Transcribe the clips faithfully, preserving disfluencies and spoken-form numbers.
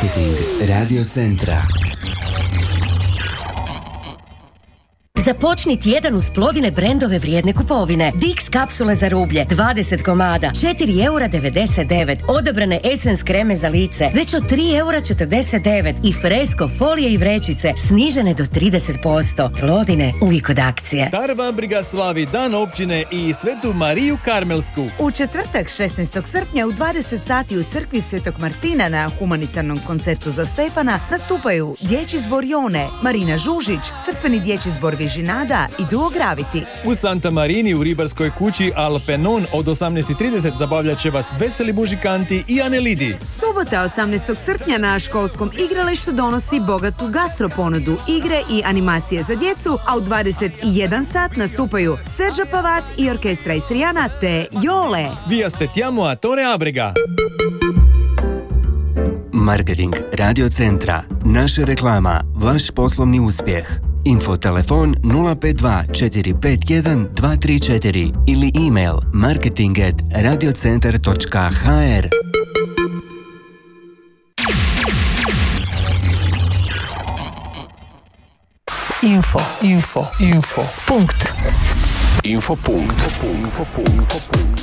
Marketing Radio Centra. Započni tjedan uz Plodine brendove vrijedne kupovine. Dix kapsule za rublje, dvadeset komada, četiri eura devedeset devet. Odabrane Essence kreme za lice, već od tri eura četrdeset devet. I Fresco folije i vrećice, snižene do trideset posto. Plodine, uvijek od akcije. Tarva Briga slavi Dan općine i Svetu Mariju Karmelsku. U četvrtak šesnaestog srpnja u dvadeset sati u crkvi Svetog Martina na humanitarnom koncertu za Stefana nastupaju Dječji zbor Jone, Marina Žužić, crkveni Dječji zbor Vižinada i Duo Gravity. U Santa Marini u ribarskoj kući Alpenon od osamnaest i trideset zabavljat će vas veseli muzikanti i Anelidi. Subota osamnaestog srpnja na školskom igralištu donosi bogatu gastroponudu, igre i animacije za djecu, a u dvadeset jedan sat nastupaju Sergio Pavat i orkestra Istrijana te Jole. Vi aspettiamo a Torre Abrega. Marketing Radio Centra. Naša reklama, vaš poslovni uspjeh. Info telefon nula pet dva četiri pet jedan dva tri četiri ili email marketing at radiocentar točka h r. Info, info, info. Punkt. Info punkt. Info punkt.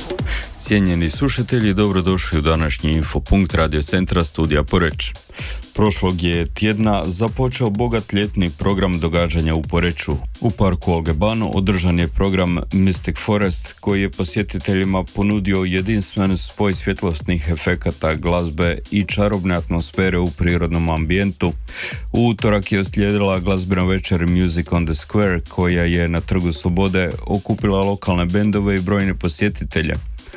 Cijenjeni slušatelji, dobrodošli u današnji Infopunkt Radio Centra studija Poreč. Prošlog je tjedna započeo bogat ljetni program događanja u Poreču. U parku Algebano održan je program Mystic Forest koji je posjetiteljima ponudio jedinstven spoj svjetlosnih efekata, glazbe i čarobne atmosfere u prirodnom ambijentu. U utorak je uslijedila glazbena večer Music on the Square koja je na Trgu Slobode okupila lokalne bendove i brojne posjetitelje.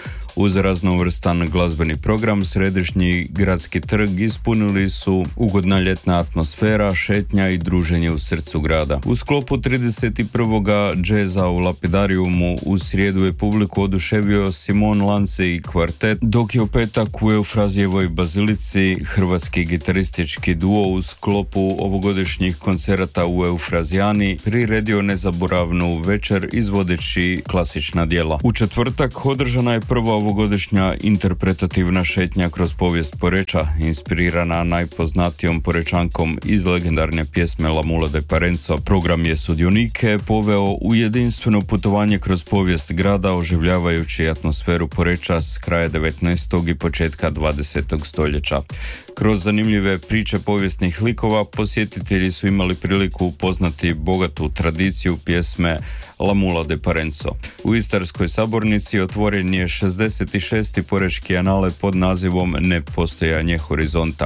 Uz raznovrstan glazbeni program, središnji gradski trg ispunili su ugodna ljetna atmosfera, šetnja i druženje u srcu grada. U sklopu trideset prvog džeza u Lapidariumu u srijedu je publiku oduševio Simon Lance i kvartet, dok je u petak u Eufrazijevoj bazilici hrvatski gitaristički duo u sklopu ovogodišnjih koncerata u Eufrazijani priredio nezaboravnu večer izvodeći klasična djela. U četvrtak održana je prva ovogodišnja interpretativna šetnja kroz povijest Poreča, inspirirana najpoznatijom Porečankom iz legendarne pjesme La Mula de Parenzo. Program je sudionike poveo u jedinstveno putovanje kroz povijest grada, oživljavajući atmosferu Poreča s kraja devetnaestog i početka dvadesetog stoljeća. Kroz zanimljive priče povijesnih likova posjetitelji su imali priliku upoznati bogatu tradiciju pjesme La Mula de Parenzo. U Istarskoj sabornici otvoren je šezdeset šesti porečki anale pod nazivom Nepostojanje horizonta,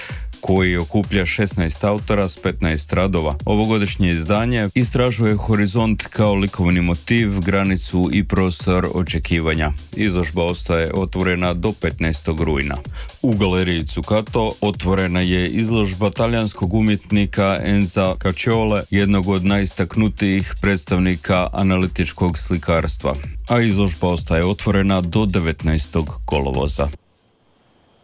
koji okuplja šesnaest autora s petnaest radova. Ovogodišnje izdanje istražuje horizont kao likovni motiv, granicu i prostor očekivanja. Izložba ostaje otvorena do petnaestog rujna. U galeriji Zuccato otvorena je izložba talijanskog umjetnika Enza Cacciole, jednog od najistaknutijih predstavnika analitičkog slikarstva, a izložba ostaje otvorena do devetnaestog kolovoza.